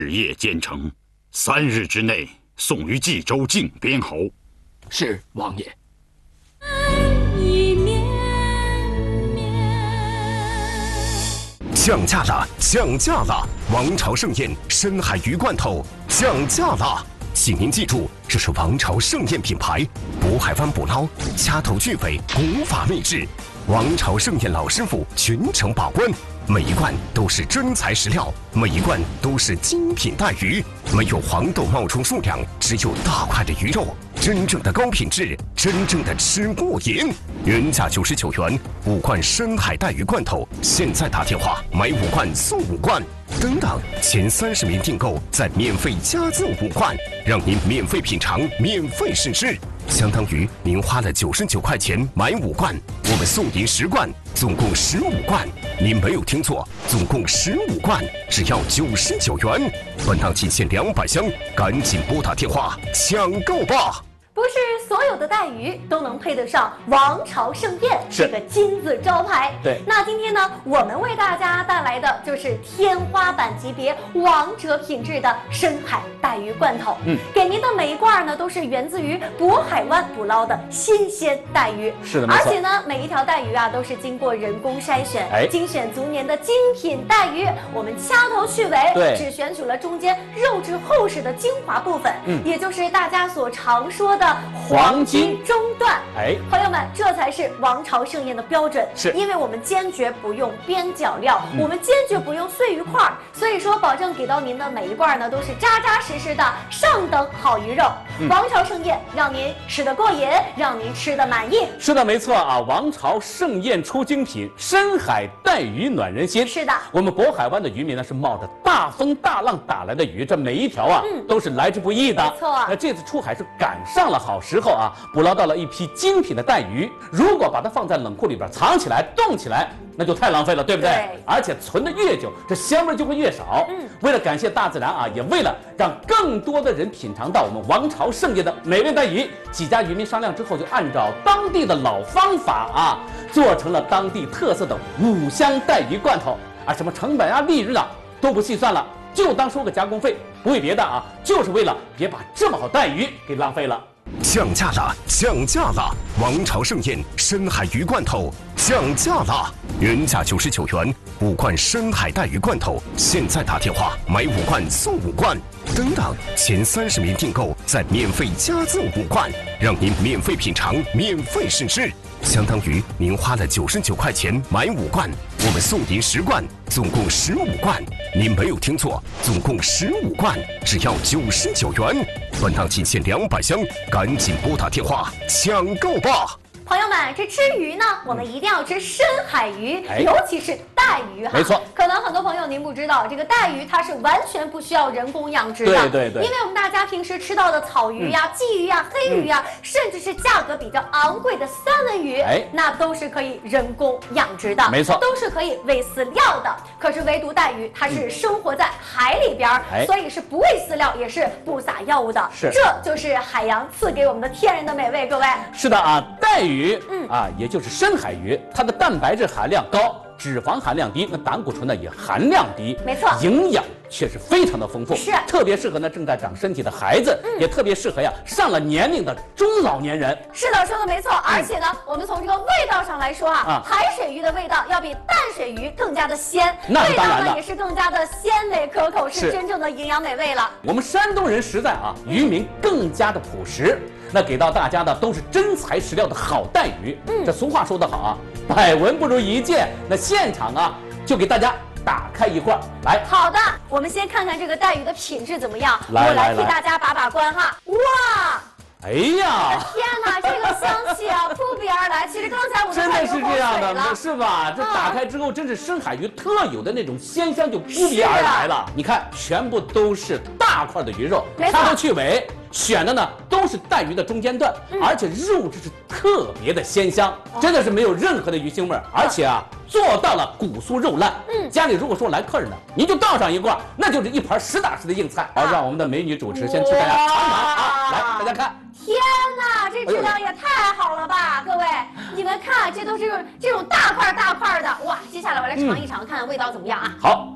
日夜兼程，3日之内送于冀州靖边侯。 是王爷。 降价了，降价了！王朝盛宴深海鱼罐头降价了，请您记住，这是王朝盛宴品牌，渤海湾捕捞，掐头去尾，古法秘制。王朝盛宴老师傅全程把关，每一罐都是真材实料，每一罐都是精品带鱼，没有黄豆冒充数量，只有大块的鱼肉，真正的高品质，真正的吃过瘾。原价99元，5罐深海带鱼罐头，现在打电话买5罐送5罐，等等，前30名订购再免费加赠5罐，让您免费品尝，免费试吃。相当于您花了99块钱买5罐，我们送您10罐，总共15罐。您没有听错，总共15罐，只要99元。本档仅限200箱，赶紧拨打电话抢购吧！ 不是所有的带鱼都能配得上王朝盛宴这个金字招牌。 对， 那今天呢，我们为大家带来的就是天花板级别、王者品质的深海带鱼罐头。给您的每一罐呢，都是源自于渤海湾捕捞的新鲜带鱼。 是的，没错。 而且呢，每一条带鱼啊，都是经过人工筛选，精选足年的精品带鱼。我们掐头去尾， 对， 只选取了中间肉质厚实的精华部分，也就是大家所常说的黄金中段。朋友们，这才是王朝盛宴的标准。是，因为我们坚决不用边角料，我们坚决不用碎鱼块，所以说保证给到您的每一罐呢都是扎扎实实的上等好鱼肉。王朝盛宴让您吃得过瘾，让您吃得满意。 是的，没错啊！王朝盛宴出精品，深海带鱼暖人心。 是的， 我们渤海湾的渔民呢是冒着大风大浪打来的鱼，这每一条啊都是来之不易的。 没错， 那这次出海是赶上了好时候啊，捕捞到了一批精品的带鱼。如果把它放在冷库里边藏起来、冻起来，那就太浪费了，对不对？而且存的越久，这香味就会越少。为了感谢大自然啊，也为了让更多的人品尝到我们王朝盛宴的美味带鱼，几家渔民商量之后，就按照当地的老方法啊，做成了当地特色的5香带鱼罐头啊，什么成本啊、利润啊都不细算了，就当收个加工费，不为别的啊，就是为了别把这么好带鱼给浪费了。 降价了，降价了！王朝盛宴深海鱼罐头降价了，原价99元，5罐深海带鱼罐头，现在打电话买5罐送5罐，等等，前30名订购再免费加赠5罐，让您免费品尝，免费试吃。相当于您花了99块钱买5罐，我们送您10罐，总共15罐。您没有听错，总共15罐，只要99元。本档仅限200箱，赶紧拨打电话抢购吧！ 朋友们，这吃鱼呢，我们一定要吃深海鱼，尤其是带鱼哈。 没错， 可能很多朋友您不知道，这个带鱼它是完全不需要人工养殖的。 对， 因为我们大家平时吃到的草鱼呀、鲫鱼呀、黑鱼呀，甚至是价格比较昂贵的三文鱼，那都是可以人工养殖的。 没错， 都是可以喂饲料的。可是唯独带鱼，它是生活在海里边，所以是不喂饲料，也是不撒药物的。 是， 这就是海洋赐给我们的天然的美味。各位， 是的啊，带鱼。也就是深海鱼，它的蛋白质含量高，脂肪含量低，那胆固醇呢也含量低， 没错， 营养却是非常的丰富， 是特别适合呢正在长身体的孩子，也特别适合呀上了年龄的中老年人。 是的，说的没错。而且呢，我们从这个味道上来说啊，海水鱼的味道要比淡水鱼更加的鲜， 那当然了， 味道呢也是更加的鲜美可口，是真正的营养美味了。 我们山东人实在啊，渔民更加的朴实。那给到大家的都是真材实料的好带鱼。这俗话说得好啊，百闻不如一见。那现场啊，就给大家打开一罐来。 好的，我们先看看这个带鱼的品质怎么样。我来替大家把把关哈。哇！ 哎呀！ 天哪，这个香气啊，扑鼻而来。其实刚才我真的是这样的，是吧？这打开之后，真是深海鱼特有的那种鲜香就扑鼻而来了。你看，全部都是大块的鱼肉，掐头去尾。选的呢都是带鱼的中间段，而且肉质是特别的鲜香，真的是没有任何的鱼腥味，而且啊做到了骨酥肉烂。家里如果说来客人呢，您就倒上一罐，那就是一盘实打实的硬菜。好，让我们的美女主持先替大家尝尝啊，来大家看。 天哪，这质量也太好了吧！各位，你们看，这都是这种大块的。哇，接下来我来尝一尝，看看味道怎么样啊？ 好。